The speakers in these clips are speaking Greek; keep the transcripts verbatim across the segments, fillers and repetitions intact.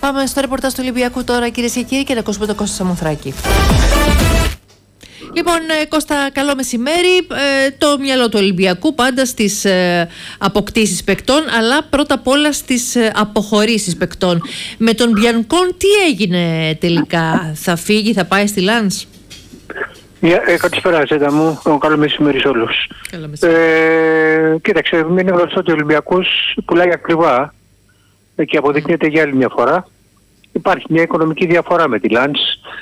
Πάμε στο ρεπορτάζ του Ολυμπιακού τώρα, κυρίες και κύριοι, και να ακούσουμε τον Κώστα Σαμοθράκη. Λοιπόν, Κώστα, καλό μεσημέρι. Ε, το μυαλό του Ολυμπιακού πάντα στις ε, αποκτήσεις παικτών, αλλά πρώτα απ' όλα στις ε, αποχωρήσεις παικτών. Με τον Μπιανκόν τι έγινε τελικά? Θα φύγει, θα πάει στη Λανς? Ε, καλησπέρα, Ζέτα μου. Καλό μεσημέρι σε όλους. Ε, κοίταξε, είναι γνωστό ότι ο Ολυμπιακός πουλάει ακριβά και αποδεικνύεται για άλλη μια φορά. Υπάρχει μια οικονομική διαφορά με τη Λανς.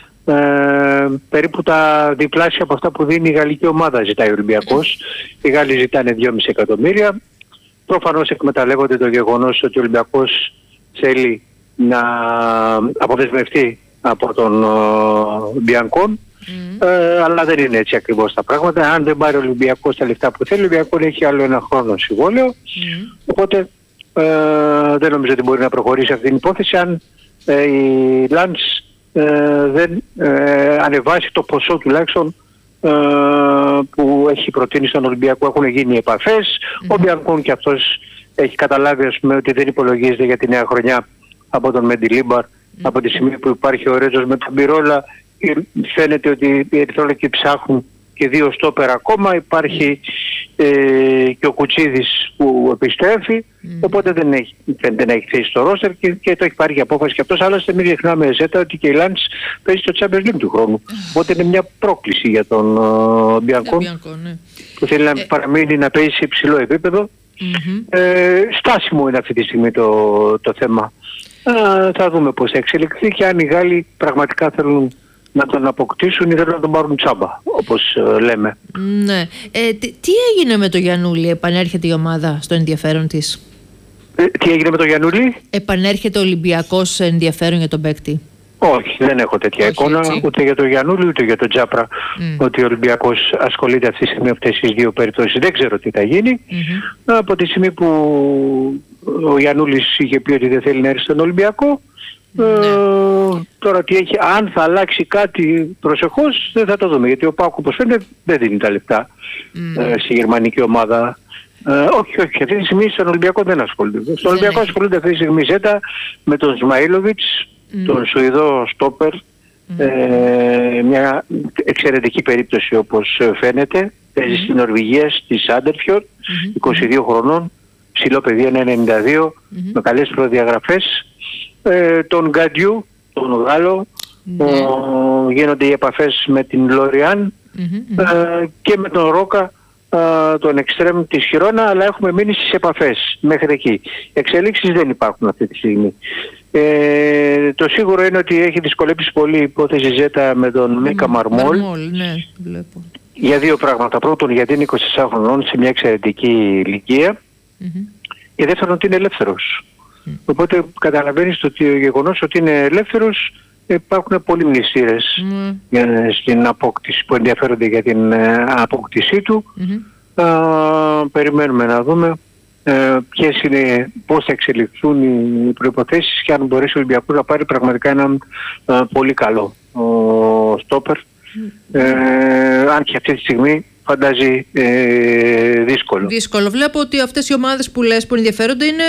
Ε, περίπου τα διπλάσια από αυτά που δίνει η γαλλική ομάδα ζητάει ο Ολυμπιακός. Οι Γάλλοι ζητάνε δυόμισι εκατομμύρια. Προφανώς εκμεταλλεύονται το γεγονός ότι ο Ολυμπιακός θέλει να αποδεσμευτεί από τον Μπιανκόν. Mm. Ε, αλλά δεν είναι έτσι ακριβώς τα πράγματα. Αν δεν πάρει ο Ολυμπιακός τα λεφτά που θέλει, ο Ολυμπιακός έχει άλλο ένα χρόνο συμβόλαιο. Mm. Οπότε ε, δεν νομίζω ότι μπορεί να προχωρήσει αυτή την υπόθεση αν ε, η Λανς ε, δεν ε, ανεβάσει το ποσό τουλάχιστον ε, που έχει προτείνει στον Ολυμπιακό. Έχουν γίνει επαφές. Mm. Ο Μπιανκόν και αυτός έχει καταλάβει, ας πούμε, ότι δεν υπολογίζεται για τη νέα χρονιά από τον Μεντιλίμπαρ. Mm. Από τη στιγμή που υπάρχει ο Ρέτζος με τον Πυρόλα, φαίνεται ότι οι Ερυθρόλευκοι ψάχνουν και δύο στόπερ ακόμα. Υπάρχει ε, και ο Κουτσίδης που επιστρέφει, mm. οπότε δεν έχει, φαίνεται να έχει θέση στο ρόστερ και, και το έχει πάρει και απόφαση και αυτός. Άλλωστε μην ξεχνάμε, Ζέτα, ότι και η Λανς παίζει στο Champions League του χρόνου. Mm. Οπότε είναι μια πρόκληση για τον uh, Μπιανκόν, ναι, που θέλει να ε... παραμείνει να παίζει σε υψηλό επίπεδο. Mm-hmm. Ε, στάσιμο είναι αυτή τη στιγμή το, το θέμα. Ε, θα δούμε πώς θα εξελιχθεί και αν οι Γάλλοι πραγματικά θέλουν να τον αποκτήσουν ή θέλουν να τον πάρουν τσάμπα, όπως ε, λέμε. Ναι. Ε, τι, τι έγινε με το Γιαννούλη? Επανέρχεται η ομάδα στο ενδιαφέρον της? Ε, τι έγινε με το Γιαννούλη? Επανέρχεται ο Ολυμπιακός ενδιαφέρον για τον παίκτη? Όχι, δεν έχω τέτοια Όχι, εικόνα έτσι. Ούτε για τον Γιαννούλη ούτε για τον Τζάπρα. Mm. Ότι ο Ολυμπιακός ασχολείται αυτή τη στιγμή με αυτές τις δύο περιπτώσεις. Δεν ξέρω τι θα γίνει. Mm-hmm. Από τη στιγμή που ο Γιαννούλης είχε πει ότι δεν θέλει να έρθει στον Ολυμπιακό, ναι. Ε, τώρα τι έχει, αν θα αλλάξει κάτι προσεχώς δεν θα το δούμε, γιατί ο ΠΑΟΚ, όπως φαίνεται, δεν δίνει τα λεπτά mm. ε, στη γερμανική ομάδα. Ε, όχι, όχι, αυτή τη στιγμή στον Ολυμπιακό δεν ασχολούνται. Στον Ολυμπιακό ασχολούνται αυτή τη στιγμή Ζέτα με τον Σμαΐλοβιτς, mm. τον Σουηδό στόπερ, mm. ε, μια εξαιρετική περίπτωση όπως φαίνεται. Παίζει mm. στην Νορβηγία, στη Σάντερφιορντ, mm-hmm. είκοσι δύο χρονών, ψηλό παιδί, ένα ενενήντα δύο, mm-hmm. με καλές προδιαγραφές. Ε, τον Γκαντιού, τον Γάλλο, mm-hmm. ο, γίνονται οι επαφές με την Λοριάν mm-hmm. ε, και με τον Ρόκα, ε, τον εξτρέμ της Χιρόνα, αλλά έχουμε μείνει στις επαφές μέχρι εκεί. Εξελίξεις δεν υπάρχουν αυτή τη στιγμή. Ε, το σίγουρο είναι ότι έχει δυσκολέψει πολύ η υπόθεση Ζέτα με τον mm-hmm. Μίκα Μαρμόλ, Μαρμόλ ναι, βλέπω. Για δύο πράγματα. Πρώτον, γιατί είναι είκοσι τεσσάρων χρονών σε μια εξαιρετική ηλικία mm-hmm. και δεύτερον ότι είναι ελεύθερος. Mm. Οπότε καταλαβαίνεις το γεγονός ότι είναι ελεύθερος. Υπάρχουν πολλοί μνηστήρες mm. για, στην απόκτηση, που ενδιαφέρονται για την ε, απόκτησή του. Mm-hmm. Α, περιμένουμε να δούμε ε, ποιες είναι, πώς θα εξελιχθούν οι προϋποθέσεις και αν μπορέσει ο Ολυμπιακός να πάρει πραγματικά έναν ε, πολύ καλό ο, στόπερ. Mm. Ε, αν και αυτή τη στιγμή φαντάζει ε, δύσκολο. Δύσκολο. Βλέπω ότι αυτές οι ομάδες που λες που ενδιαφέρονται είναι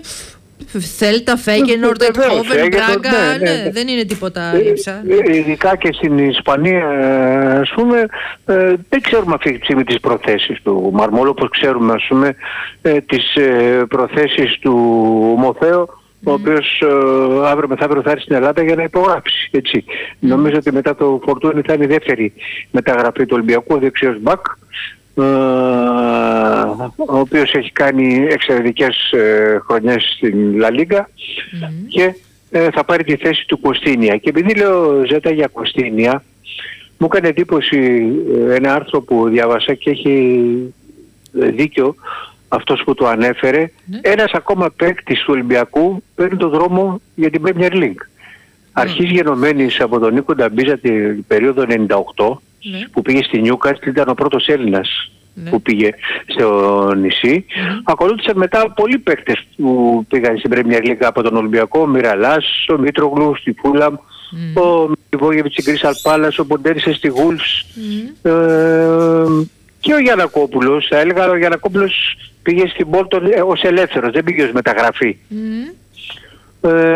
Θέλτα, Φέγενορντ, Εindhoven, Μπράγκα, ναι, δεν είναι τίποτα λείψα. Ειδικά και στην Ισπανία, ας πούμε, ε, δεν ξέρουμε αυτή τη στιγμή τις προθέσεις του Μαρμόλ, όπως ξέρουμε, ας πούμε, ε, τις ε, προθέσεις του Μοθέο, mm. ο οποίος ε, αύριο μεθαύριο θα έρθει στην Ελλάδα για να υπογράψει. Έτσι. Mm. Νομίζω ότι μετά το Φορτούνι θα είναι η δεύτερη μεταγραφή του Ολυμπιακού, ο δεξιός μπακ, Uh, ο οποίος έχει κάνει εξαιρετικές ε, χρονιές στην Λα Λίγκα mm-hmm. και ε, θα πάρει τη θέση του Κωστίνια. Και επειδή λέω Ζέτα για Κωστίνια, μου έκανε εντύπωση ε, ένα άρθρο που διάβασα και έχει ε, δίκιο αυτός που το ανέφερε. Mm-hmm. Ένας ακόμα παίκτης του Ολυμπιακού παίρνει τον δρόμο για την Premier League. Mm-hmm. Αρχής γενομένης από τον Νίκο Νταμπίζα την περίοδο ενενήντα οκτώ, ναι. που πήγε στη Νιούκαστλ, ήταν ο πρώτος Έλληνας ναι. που πήγε στο νησί. Mm-hmm. Ακολούθησαν μετά πολλοί παίκτες που πήγαν στην Πρέμιερ Λίγκα από τον Ολυμπιακό, ο Μιραλάς, ο Μήτρογλου στη Φούλαμ, mm-hmm. ο Μιβόγεβιτς στην Κρίσταλ Πάλας, ο Ποντέρισε στη Γούλφς mm-hmm. ε, και ο Γιαννακόπουλος. Θα έλεγα ο Γιαννακόπουλος πήγε στην Μπόλτον ως ελεύθερος, δεν πήγε ως μεταγραφή. Mm-hmm. Ε, ο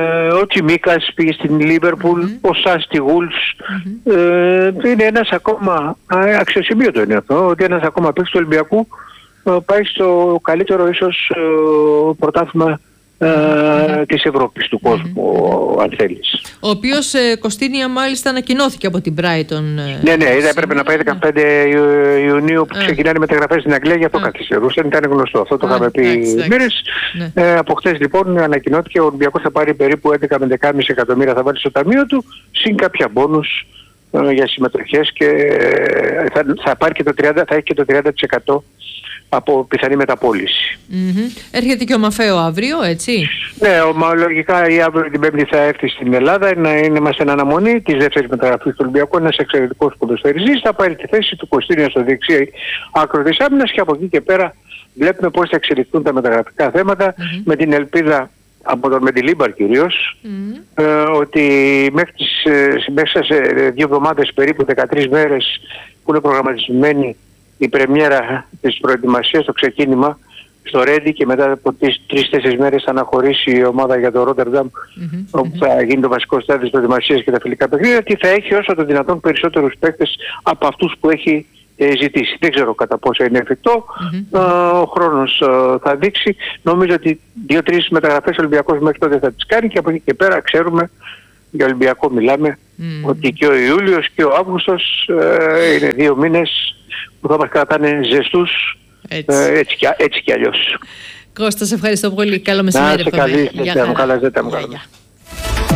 ο Τσιμίκας πήγε στην Λίβερπουλ, mm-hmm. ο Σας στη Γουλς. Mm-hmm. Ε, είναι ένας ακόμα, αξιοσημείωτο είναι αυτό, ότι ένας ακόμα παίκτης του Ολυμπιακού πάει στο καλύτερο ίσως πρωτάθλημα mm-hmm. της Ευρώπης, του κόσμου, mm-hmm. αν θέλεις. Ο οποίος ε, Κωστίνια μάλιστα ανακοινώθηκε από την Brighton. Ε, ναι, ναι, είδα, έπρεπε να πάει δεκαπέντε Ιουνίου που ξεκινάνε οι μεταγραφές στην Αγγλία, γι' αυτό καθυστερούσαν, ήταν γνωστό. Αυτό το είχαμε πει μέρες. Ναι. Ε, από χτες λοιπόν ανακοινώθηκε ο Ολυμπιακός θα πάρει περίπου έντεκα με δεκαενάμιση εκατομμύρια θα βάλει στο ταμείο του, συν κάποια μπόνους ε, για συμμετοχές και ε, θα, θα, πάρει και το τριάντα, θα έχει και το τριάντα τοις εκατό από πιθανή μεταπώληση. Mm-hmm. Έρχεται και ο Μαφέο αύριο, έτσι? Ναι, λογικά η αύριο την Πέμπτη θα έρθει στην Ελλάδα, να είναι είμαστε εν αναμονή της δεύτερης μεταγραφής του Ολυμπιακού, ένας εξαιρετικός ποδοσφαιριστής, θα πάρει τη θέση του Κωστίνια στο δεξί άκρο της άμυνας και από εκεί και πέρα βλέπουμε πώς θα εξελιχθούν τα μεταγραφικά θέματα mm-hmm. με την ελπίδα από τον Μεντιλίμπαρ κυρίως mm-hmm. ε, ότι μέχρι, τις, ε, μέσα σε δύο εβδομάδες περίπου δεκατρείς μέρες που είναι προγραμματισμένη η πρεμιέρα της προετοιμασίας, το ξεκίνημα στο Ρέντι και μετά από τις τρεις-τέσσερις μέρες θα αναχωρήσει η ομάδα για το Ρότερνταμ mm-hmm. όπου θα γίνει το βασικό στάδιο της προετοιμασίας και τα φιλικά παιχνίδια και θα έχει όσο το δυνατόν περισσότερους παίκτες από αυτούς που έχει ε, ζητήσει. Δεν ξέρω κατά πόσο είναι εφικτό, mm-hmm. ε, ο χρόνος ε, θα δείξει. Νομίζω ότι δύο-τρεις μεταγραφές ο Ολυμπιακός μέχρι τότε θα τις κάνει και από εκεί και πέρα ξέρουμε, για Ολυμπιακό μιλάμε, mm. ότι και ο Ιούλιος και ο Αύγουστος ε, είναι δύο μήνες που θα μας κρατάνε ζεστούς έτσι, ε, έτσι, και, έτσι και αλλιώς. Κώστα, σε ευχαριστώ πολύ. Καλό μεσημέρι. Να είσαι καλή. Καλά ζέτα μου.